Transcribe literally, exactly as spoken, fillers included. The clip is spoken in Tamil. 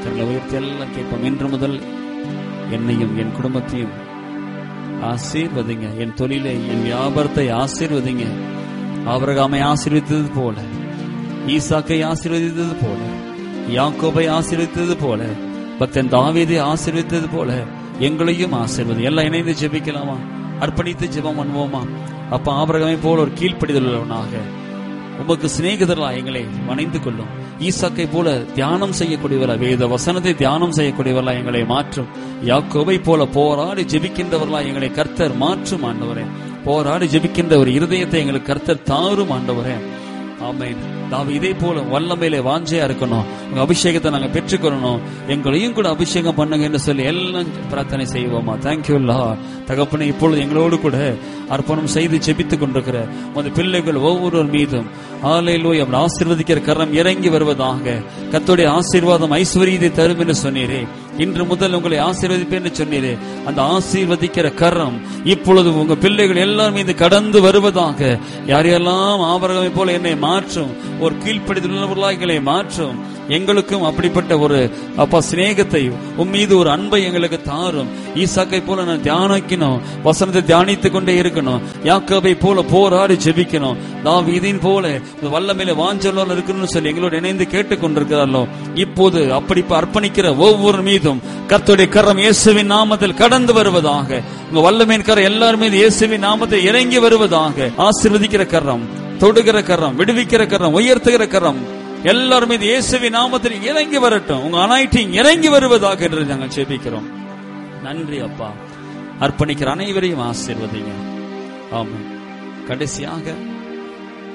கரங்களை உயர்த்தி எல்லாம் கேட்போம். இன்று முதல் என்னையும் என் குடும்பத்தையும் ஆசீர்வதிங்க. என் தொழிலை, என் வியாபாரத்தை ஆசீர்வதிங்க. ஆபிரகாமை ஆசீர்வதித்தது போல, ஈசாக்கை ஆசீர்வதித்தது போல, யாக்கோபை ஆசீர்வதித்தது போல, பக்தன் தாவீதை ஆசீர்வதித்தது போல எங்களையும் ஆசீர்வதி. எல்லாம் இணைந்து ஜெபிக்கலாமா? அர்ப்பணித்து ஜெபம் பண்ணுவோமா? அப்ப ஆபிரகாமை போல ஒரு கீழ்ப்படிதல் உள்ளவனாக உமக்கு சிநேகிதர்களா எங்களை வணைந்து கொள்ளும். ஈசாக்கை போல தியானம் செய்யக்கூடியவர்களா, வேத வசனத்தை தியானம் செய்யக்கூடியவர்களா எங்களை மாற்றும். யாக்கோபை போல போராடி ஜெபிக்கின்றவர்களா எங்களை கர்த்தர் மாற்றும் ஆண்டவரே. போராடி ஜெபிக்கின்ற ஒரு இருதயத்தை எங்களுக்கு கர்த்தர் தாரும் ஆண்டவரே. ஆமென். நாம இதே போல வல்லமையிலே வாஞ்சையா இருக்கணும். உங்க அபிஷேகத்தை நாங்க பெற்றுக்கொள்ளணும். எங்களையும் கூட அபிஷேகம் பண்ணுங்க என்று சொல்லி எல்லாம் பிரார்த்தனை செய்வோமா? Thank you Lord. தகப்பனே, இப்பொழுது எங்களோடு கூட அர்ப்பணம் செய்து ஜெபித்துக் கொண்டிருக்கிற அந்த பிள்ளைகள் ஒவ்வொருவர் மீதும் ஹல்லேலூயா ஆசீர்வதிக்கிற கரம் இறங்கி வருவதாக. கர்த்தருடைய ஆசீர்வாதம் ஐஸ்வரியத்தை தரும் என்று சொன்னீரே. இன்று முதல் உங்களை ஆசீர்வதிப்பேன் என்று சொன்னீரே. அந்த ஆசீர்வதிக்கிற கரம் இப்பொழுது உங்க பிள்ளைகள் எல்லாரும் மீது கடந்து வருவதாக. யாரெல்லாம் ஆபிரகாமை போல என்னை மாற்றும், ஒரு கீழ்ப்படிதலுள்ளவர்களாக எங்களை மாற்றும். எங்களுக்கும் அப்படிப்பட்ட ஒரு அப்பா சிநேகத்தை, உன் மீது ஒரு அன்பை எங்களுக்கு தாரும். ஈசாக்கை போல நான் தியானிக்கணும், வசனத்தை தியானித்துக் கொண்டே இருக்கணும். யாக்கோபை போல போராடி ஜெபிக்கணும். தாவீதின் போல வல்லமையில வாஞ்சலோடு இருக்கணும்னு சொல்லி எங்களோடு இணைந்து கேட்டுக் கொண்டிருக்கிறார்களோ, இப்போது அப்படி அர்ப்பணிக்கிற ஒவ்வொரு மீதும் கர்த்தருடைய கரம் இயேசுவின் நாமத்தில் கடந்து வருவதாக. உங்க வல்லமையின் கரம் எல்லாரும் மீது இயேசுவின் நாமத்தில் இறங்கி வருவதாக. ஆசீர்வதிக்கிற கரம், தொடுகிற கரம், விடுவிக்கிற கரம், உயர்த்துகிற கரம் எல்லாரும் மீது இயேசுவின் நாமத்தில் இறங்கி வரட்டும். உங்க அனாயிட்டிங் இறங்கி வருவதாக என்று நாங்கள் ஜெபிக்கிறோம். நன்றி அப்பா. அர்ப்பணிக்கிற அனைவரையும் ஆசீர்வதிங்க. ஆமென். கடைசியாக